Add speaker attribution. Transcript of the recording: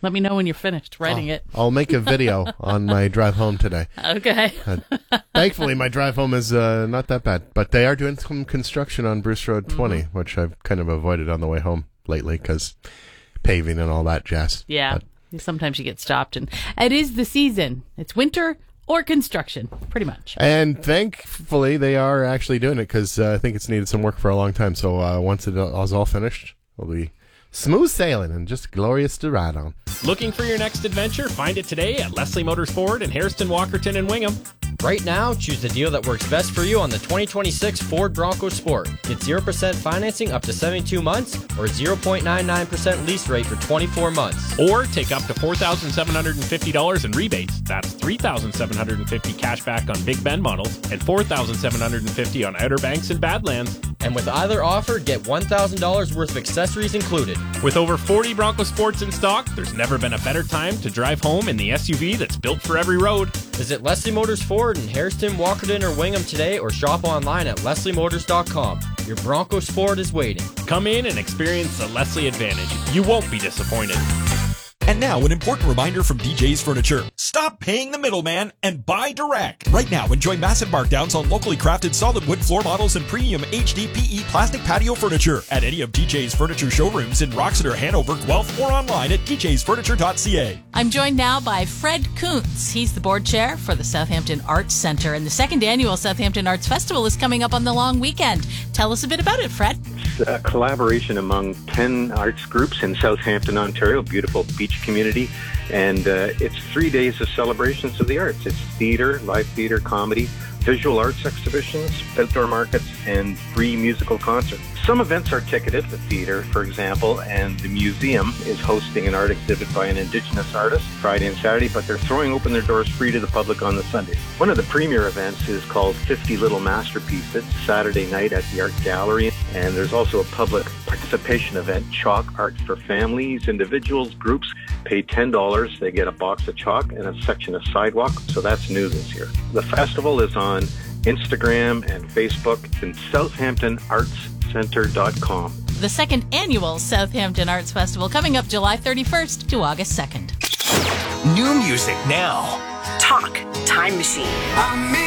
Speaker 1: Let me know when you're finished writing it.
Speaker 2: I'll make a video on my drive home today.
Speaker 1: Okay.
Speaker 2: Thankfully, my drive home is not that bad. But they are doing some construction on Bruce Road 20, which I've kind of avoided on the way home lately because paving and all that jazz.
Speaker 1: Yeah. Sometimes you get stopped. And it is the season. It's winter or construction, pretty much.
Speaker 2: And thankfully, they are actually doing it because I think it's needed some work for a long time. So once it is all finished, it'll be smooth sailing and just glorious to ride on.
Speaker 3: Looking for your next adventure? Find it today at Leslie Motors Ford in Hairston, Walkerton, and Wingham.
Speaker 4: Right now, choose the deal that works best for you on the 2026 Ford Bronco Sport. Get 0% financing up to 72 months or 0.99% lease rate for 24 months.
Speaker 3: Or take up to $4,750 in rebates. That's $3,750 cash back on Big Ben models and $4,750 on Outer Banks and Badlands.
Speaker 4: And with either offer, get $1,000 worth of accessories included.
Speaker 3: With over 40 Bronco Sports in stock, there's never been a better time to drive home in the SUV that's built for every road.
Speaker 4: Visit Leslie Motors Ford in Hairston, Walkerton, or Wingham today or shop online at lesliemotors.com. Your Bronco Sport is waiting.
Speaker 3: Come in and experience the Leslie Advantage. You won't be disappointed.
Speaker 5: And now, an important reminder from DJ's Furniture. Stop paying the middleman and buy direct. Right now, enjoy massive markdowns on locally crafted solid wood floor models and premium HDPE plastic patio furniture at any of DJ's Furniture showrooms in Roxeter, Hanover, Guelph, or online at djsfurniture.ca.
Speaker 1: I'm joined now by Fred Kuntz. He's the board chair for the Southampton Arts Centre, and the second annual Southampton Arts Festival is coming up on the long weekend. Tell us a bit about it, Fred.
Speaker 6: It's a collaboration among 10 arts groups in Southampton, Ontario, beautiful beach community, and it's 3 days of celebrations of the arts. It's theater, live theater, comedy, visual arts exhibitions, outdoor markets, and free musical concerts. Some events are ticketed, the theater, for example, and the museum is hosting an art exhibit by an Indigenous artist Friday and Saturday, but they're throwing open their doors free to the public on the Sunday. One of the premier events is called 50 Little Masterpieces, Saturday night at the Art Gallery, and there's also a public participation event, Chalk Art for Families. Individuals, groups pay $10. They get a box of chalk and a section of sidewalk, so that's new this year. The festival is on Instagram and Facebook and SouthamptonArtsCenter.com.
Speaker 1: The second annual Southampton Arts Festival coming up July 31st to August 2nd.
Speaker 7: New music now.
Speaker 8: Talk Time Machine.